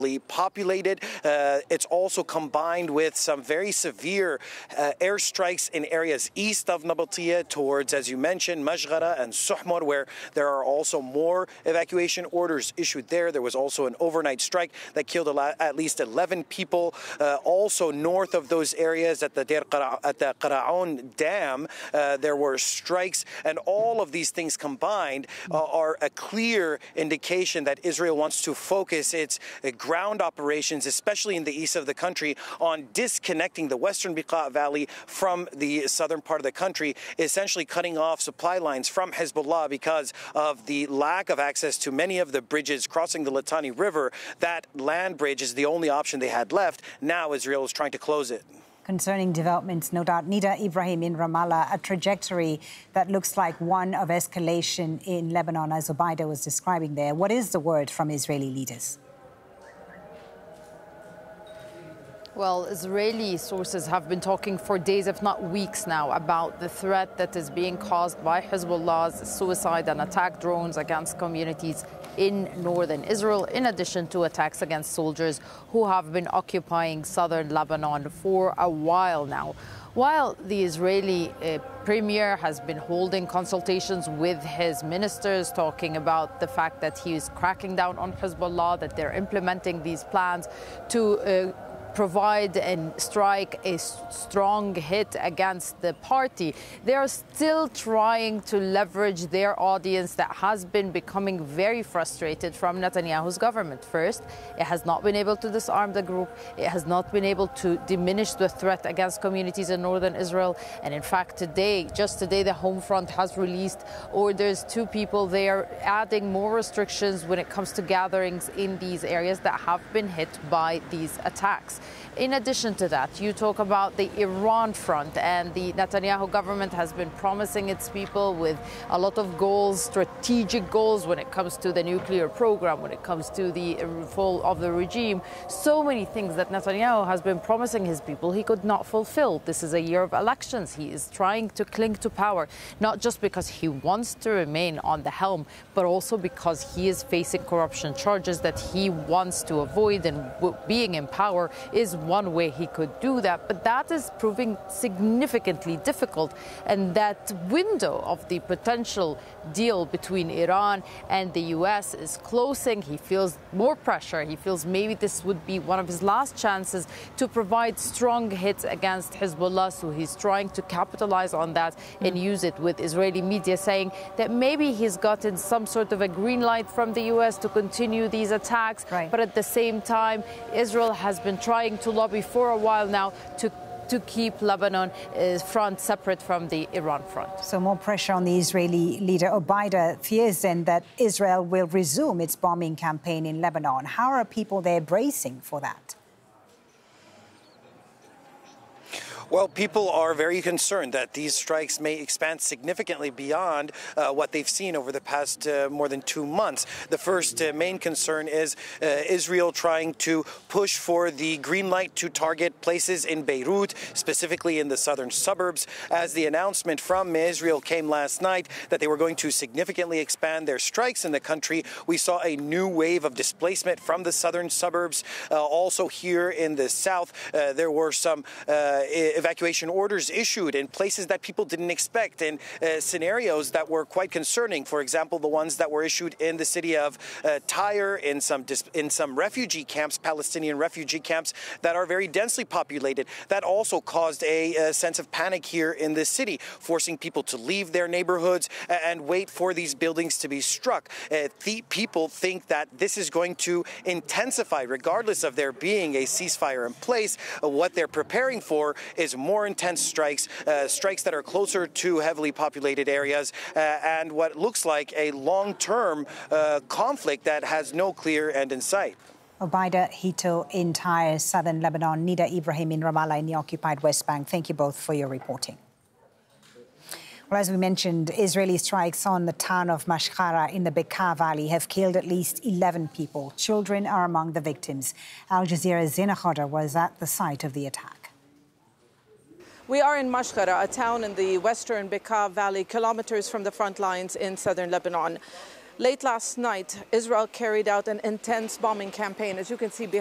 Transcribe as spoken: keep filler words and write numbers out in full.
populated. Uh, it's also combined with some very severe uh, airstrikes in areas east of Nabatia towards, as you mentioned, Majghara and Suhmur, where there are also more evacuation orders issued there. There was also an overnight strike that killed at least eleven people. Uh, also north of those areas at the Deir Qara, at the Qara'un Dam, uh, there were strikes, and all of these things combined uh, are a clear indication that Israel wants to focus its uh, ground operations, especially in the east of the country, on disconnecting the western Beqa Valley from the southern part of the country, essentially cutting off supply lines from Hezbollah because of the lack of access to many of the bridges crossing the Litani River. That land bridge is the only option they had left. Now Israel is trying to close it. Concerning developments, no doubt, Nida Ibrahim in Ramallah, a trajectory that looks like one of escalation in Lebanon, as Obaida was describing there. What is the word from Israeli leaders? Well, Israeli sources have been talking for days, if not weeks now, about the threat that is being caused by Hezbollah's suicide and attack drones against communities in northern Israel, in addition to attacks against soldiers who have been occupying southern Lebanon for a while now. While the Israeli uh, premier has been holding consultations with his ministers, talking about the fact that he is cracking down on Hezbollah, that they're implementing these plans to uh, provide and strike a strong hit against the party, they are still trying to leverage their audience that has been becoming very frustrated from Netanyahu's government. First, it has not been able to disarm the group. It has not been able to diminish the threat against communities in northern Israel. And in fact, today, just today, the Home Front has released orders to people. They are adding more restrictions when it comes to gatherings in these areas that have been hit by these attacks. In addition to that, you talk about the Iran front, and the Netanyahu government has been promising its people with a lot of goals, strategic goals when it comes to the nuclear program, when it comes to the fall of the regime. So many things that Netanyahu has been promising his people he could not fulfill. This is a year of elections. He is trying to cling to power, not just because he wants to remain on the helm, but also because he is facing corruption charges that he wants to avoid, and being in power is one way he could do that, but that is proving significantly difficult. And that window of the potential deal between Iran and the U S is closing. He feels more pressure. He feels maybe this would be one of his last chances to provide strong hits against Hezbollah. So he's trying to capitalize on that and use it, with Israeli media saying that maybe he's gotten some sort of a green light from the U S to continue these attacks. Right. But at the same time, Israel has been trying to lobby for a while now to to keep Lebanon uh, front separate from the Iran front. So more pressure on the Israeli leader. Obaida fears then that Israel will resume its bombing campaign in Lebanon. How are people there bracing for that? Well, people are very concerned that these strikes may expand significantly beyond uh, what they've seen over the past uh, more than two months. The first uh, main concern is uh, Israel trying to push for the green light to target places in Beirut, specifically in the southern suburbs, as the announcement from Israel came last night that they were going to significantly expand their strikes in the country. We saw a new wave of displacement from the southern suburbs. Uh, also here in the south, uh, there were some uh, evacuation orders issued in places that people didn't expect, in uh, scenarios that were quite concerning. For example, the ones that were issued in the city of uh, Tyre, in some in some refugee camps, Palestinian refugee camps that are very densely populated. That also caused a, a sense of panic here in the city, forcing people to leave their neighborhoods and wait for these buildings to be struck. Uh, the people think that this is going to intensify, regardless of there being a ceasefire in place. Uh, what they're preparing for is more intense strikes, uh, strikes that are closer to heavily populated areas, uh, and what looks like a long-term uh, conflict that has no clear end in sight. Obaida Hito in Tyre, southern Lebanon, Nida Ibrahim in Ramallah in the occupied West Bank. Thank you both for your reporting. Well, as we mentioned, Israeli strikes on the town of Mashkhara in the Beqa Valley have killed at least eleven people. Children are among the victims. Al Jazeera's Zina Khodr was at the site of the attack. We are in Mashkhara, a town in the western Beqa Valley, kilometers from the front lines in southern Lebanon. Late last night, Israel carried out an intense bombing campaign, as you can see behind